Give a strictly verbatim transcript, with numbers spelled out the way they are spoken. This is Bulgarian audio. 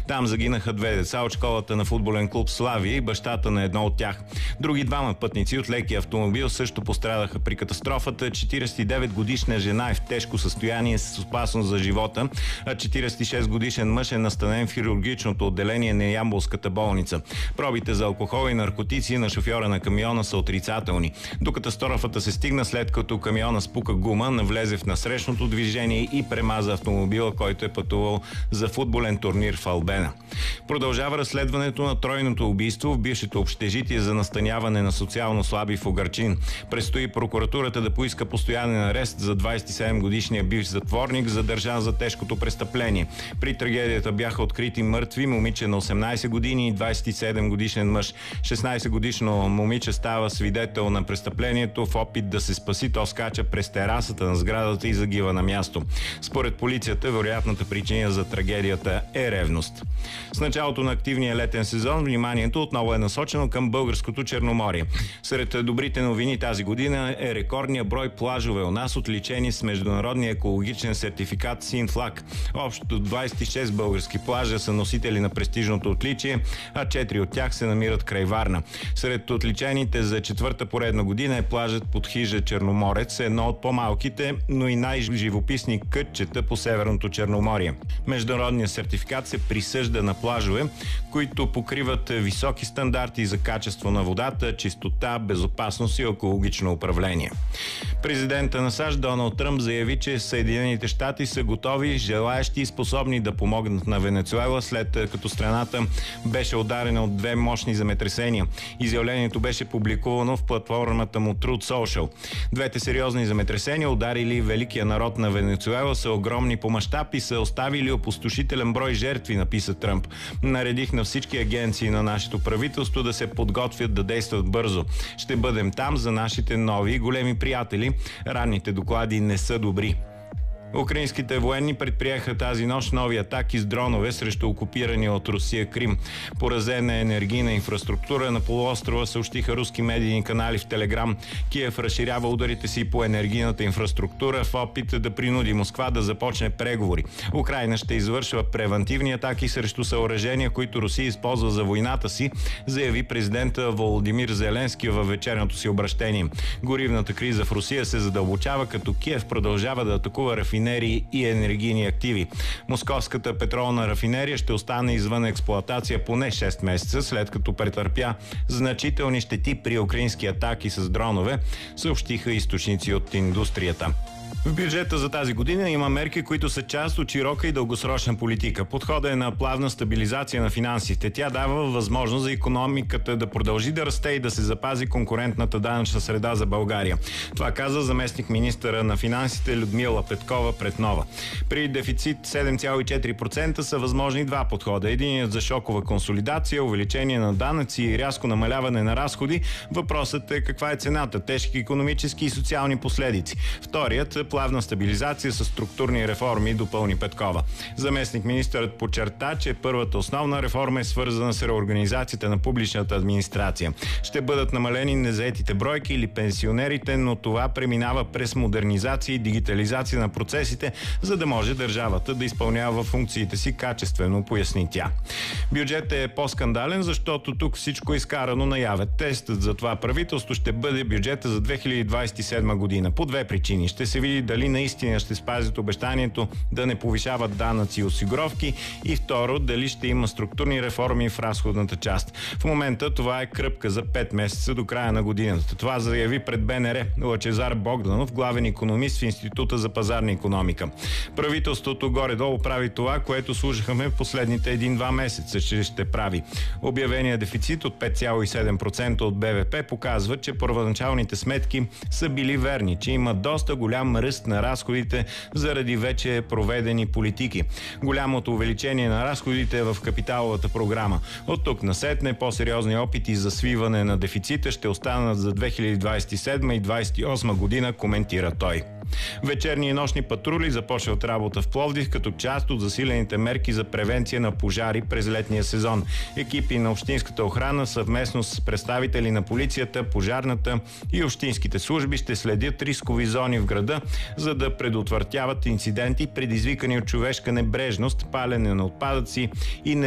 Там загинаха две деца от школата на футболен клуб Славия и бащата на едно от тях. Други двама пътници от лекия автомобил също пострадаха при катастрофата. четиридесет и девет годишна жена е в тежко състояние с опасност за живота, а четиридесет и шест годишен мъж е настанен в хирургичното отделение на Ямболската болница. Пробите за алкохол и наркотици на шофьора на камиона са отрицателни. До катастрофата се стигна след като камиона спука гума, навлезе в насрещното движение и премаза автомобила, който е пътувал за футболен турнир в Албена. Продължава разследването на тройното убийство в бившето общежитие за настаняване на социално слаби в Угърчин. Предстои прокуратурата да поиска постоянен арест за двадесет и седем годишния бивш затворник, задържан за тежкото престъпление. При трагедията бяха открити мъртви момиче на осемнадесет години и двадесет и седем годишен мъж. шестнадесет годишно момиче става свидетел на престъплението. В опит да се спаси, то скача през терасата на сградата и загива на място. Според полицията, вероятната причина за трагедията е ревност. С началото на активния летен сезон вниманието отново е насочено към българското Черноморие. Сред добрите новини тази година е рекордния брой плажове у нас, отличени с международния екологичен сертификат Синфлаг. Общо двадесет и шест български плажа са носители на престижното отличие, а четири от тях се намират край Варна. Сред отличените за четвърта поредна година е плажът под хижа Черноморец, едно от по-малките, но и най-живописни кътчета по Северното Черноморие. Международният сертификат се присъжда на плажове, които покриват високи стандарти за качество на водата, чистота, безопасност и екологично управление. Президента на САЩ Доналд Тръмп заяви, че Съединените щати са готови, желаещи и способни да помогнат на Венецуела, след като страната беше ударена от две мощни земетресения. Изявлението беше публикувано в платформата му Truth Social. Двете сериозни земетресения, ударили великия народ на Венецуела, са огромни по мащаб и са оставили опустошителен брой жертви, написа Тръмп. Наредих на всички агенции на нашето правителство да се подготвят да действат бързо. Ще бъдем там за нашите нови и големи приятели. Ранните доклади не са добри. Украинските военни предприеха тази нощ нови атаки с дронове срещу окупирания от Русия Крим. Поразена е енергийна инфраструктура на полуострова, съобщиха руски медийни канали в Телеграм. Киев разширява ударите си по енергийната инфраструктура в опит да принуди Москва да започне преговори. Украйна ще извършва превантивни атаки срещу съоръжения, които Русия използва за войната си, заяви президента Володимир Зеленски във вечерното си обращение. Горивната криза в Русия се задълбочава, като Киев продължава да атакува рафинерии и енергийни активи. Московската петролна рафинерия ще остане извън експлоатация поне шест месеца, след като претърпя значителни щети при украински атаки с дронове, съобщиха източници от индустрията. В бюджета за тази година има мерки, които са част от широка и дългосрочна политика. Подходът е на плавна стабилизация на финансите. Тя дава възможност за икономиката да продължи да расте и да се запази конкурентната данъчна среда за България. Това каза заместник министъра на финансите Людмила Петкова пред Нова. При дефицит седем цяло и четири процента са възможни два подхода. Единият за шокова консолидация, увеличение на данъци и рязко намаляване на разходи. Въпросът е каква е цената, тежки икономически и социални последици. Вторият – плавна стабилизация с структурни реформи, допълни Петкова. Заместник министърът подчерта, че първата основна реформа е свързана с реорганизацията на публичната администрация. Ще бъдат намалени незаетите бройки или пенсионерите, но това преминава през модернизация и дигитализация на процесите, за да може държавата да изпълнява функциите си качествено, поясни тя. Бюджетът е по-скандален, защото тук всичко е изкарано наяве. Тестът за това правителство ще бъде бюджета за две хиляди двадесет и седма година. По две причини. Ще се види дали наистина ще спазят обещанието да не повишават данъци и осигуровки, и второ, дали ще има структурни реформи в разходната част. В момента това е кръпка за пет месеца до края на годината. Това заяви пред БНР Лъчезар Богданов, главен икономист в Института за пазарна икономика. Правителството горе-долу прави това, което слушахме в последните един-два месеца, че ще прави. Обявеният дефицит от пет цяло и седем процента от БВП показва, че първоначалните сметки са били верни, че има доста голям ръст на разходите заради вече проведени политики. Голямото увеличение на разходите е в капиталовата програма. От тук насетне по-сериозни опити за свиване на дефицита ще останат за две хиляди двадесет и седма и двадесет и осма година, коментира той. Вечерни и нощни патрули започват работа в Пловдив като част от засилените мерки за превенция на пожари през летния сезон. Екипи на общинската охрана съвместно с представители на полицията, пожарната и общинските служби ще следят рискови зони в града, за да предотвратяват инциденти, предизвикани от човешка небрежност, палене на отпадъци и